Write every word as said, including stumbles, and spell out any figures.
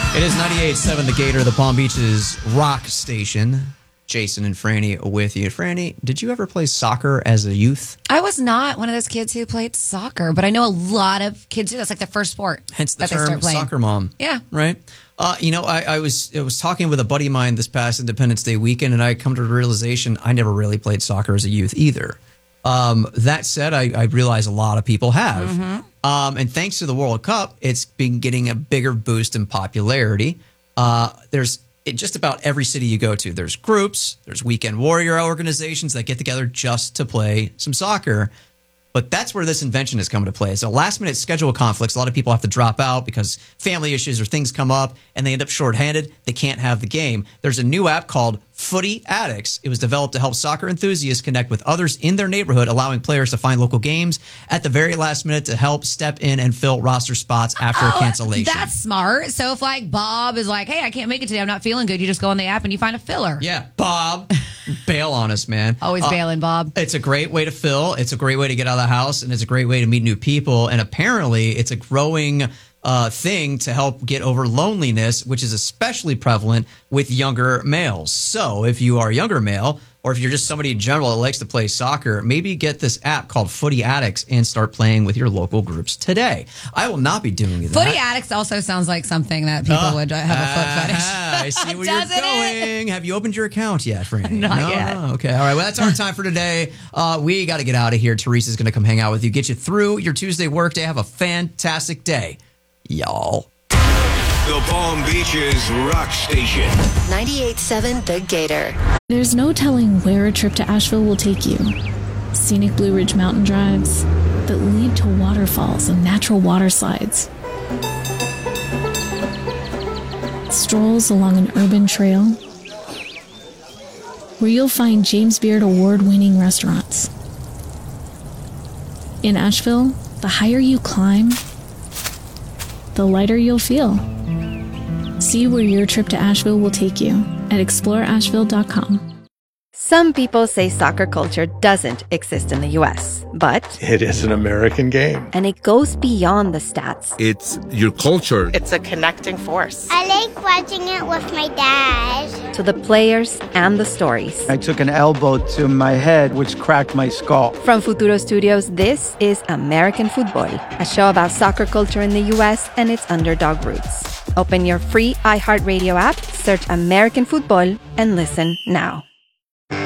It is ninety-eight point seven The Gator, the Palm Beach's rock station. Jason and Franny with you. Franny, did you ever play soccer as a youth? I was not one of those kids who played soccer, but I know a lot of kids do. That's like their first sport. Hence the that term they start playing. Soccer mom. Yeah. Right? Uh, you know, I, I was I was talking with a buddy of mine this past Independence Day weekend, and I come to the realization I never really played soccer as a youth either. Um, that said, I, I realize a lot of people have. Mm-hmm. Um, and thanks to the World Cup, it's been getting a bigger boost in popularity. Uh, there's in just about every city you go to, there's groups, there's weekend warrior organizations that get together just to play some soccer. But that's where this invention has come into play. So last minute schedule conflicts, a lot of people have to drop out because family issues or things come up and they end up shorthanded. They can't have the game. There's a new app called Footy Addicts. It was developed to help soccer enthusiasts connect with others in their neighborhood, allowing players to find local games at the very last minute to help step in and fill roster spots after oh, a cancellation. That's smart. So if like Bob is like, hey, I can't make it today, I'm not feeling good, you just go on the app and you find a filler. Yeah, Bob, bail on us, man. Always uh, bailing, Bob. It's a great way to fill. It's a great way to get out of the house, and it's a great way to meet new people. And apparently, it's a growing uh, thing to help get over loneliness, which is especially prevalent with younger males. So if you are a younger male, or if you're just somebody in general that likes to play soccer, maybe get this app called Footy Addicts and start playing with your local groups today. I will not be doing that. Footy Addicts also sounds like something that people uh, would have a foot fetish. I see where you're Doesn't going. It? Have you opened your account yet, Franny? Not no? yet. Okay. All right. Well, that's our time for today. Uh, we got to get out of here. Teresa's going to come hang out with you, get you through your Tuesday workday. Have a fantastic day, y'all. The Palm Beaches Rock Station. ninety-eight point seven The Gator. There's no telling where a trip to Asheville will take you. Scenic Blue Ridge mountain drives that lead to waterfalls and natural water slides. Strolls along an urban trail where you'll find James Beard award-winning restaurants. In Asheville, the higher you climb, the lighter you'll feel. See where your trip to Asheville will take you at explore asheville dot com. Some people say soccer culture doesn't exist in the U S, but it is an American game. And it goes beyond the stats. It's your culture. It's a connecting force. I like watching it with my dad. To the players and the stories. I took an elbow to my head, which cracked my skull. From Futuro Studios, this is American Football, a show about soccer culture in the U S and its underdog roots. Open your free iHeartRadio app, search American Football, and listen now.